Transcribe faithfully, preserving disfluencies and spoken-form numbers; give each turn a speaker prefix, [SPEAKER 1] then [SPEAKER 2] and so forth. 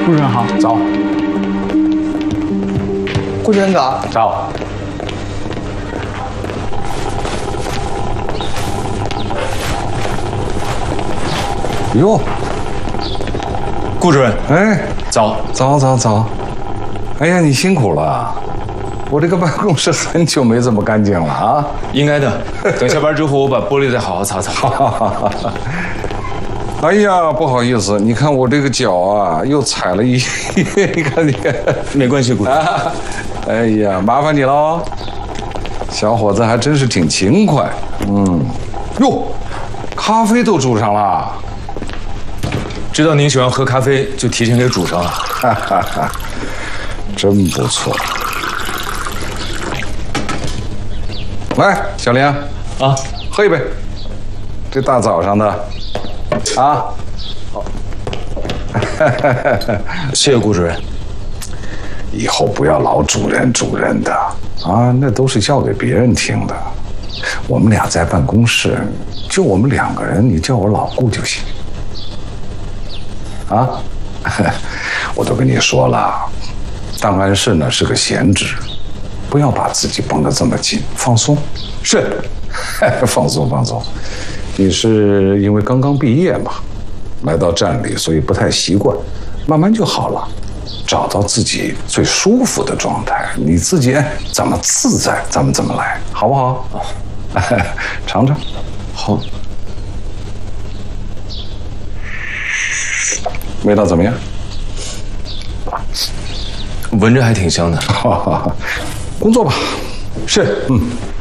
[SPEAKER 1] 顾主任好，
[SPEAKER 2] 早。
[SPEAKER 3] 顾主任早。
[SPEAKER 2] 早。哟，
[SPEAKER 4] 顾主任，
[SPEAKER 2] 哎，
[SPEAKER 4] 早
[SPEAKER 2] 早早早。哎呀，你辛苦了。我这个办公室很久没这么干净了啊。
[SPEAKER 4] 应该的。等下班之后，我把玻璃再好好擦擦。
[SPEAKER 2] 哎呀，不好意思，你看我这个脚啊，又踩了一，你看你看，
[SPEAKER 4] 没关系，顾主任。
[SPEAKER 2] 啊，哎呀，麻烦你喽，小伙子还真是挺勤快。嗯，哟，咖啡都煮上了。
[SPEAKER 4] 知道您喜欢喝咖啡，就提前给煮上了。
[SPEAKER 2] 哈哈哈，真不错。来，小林啊，喝一杯。这大早上的，啊，好，
[SPEAKER 4] 谢谢顾主任。
[SPEAKER 2] 以后不要老主任主任的啊，那都是教给别人听的。我们俩在办公室，就我们两个人，你叫我老顾就行。啊，我都跟你说了，档案室呢是个闲职，不要把自己绷得这么紧，放松。
[SPEAKER 4] 是，
[SPEAKER 2] 放松放松。你是因为刚刚毕业嘛，来到站里，所以不太习惯，慢慢就好了。找到自己最舒服的状态，你自己哎怎么自在，咱们怎么来，好不好？尝尝。
[SPEAKER 4] 好。
[SPEAKER 2] 味道怎么样？
[SPEAKER 4] 闻着还挺香的。
[SPEAKER 2] 工作吧。
[SPEAKER 4] 是。嗯。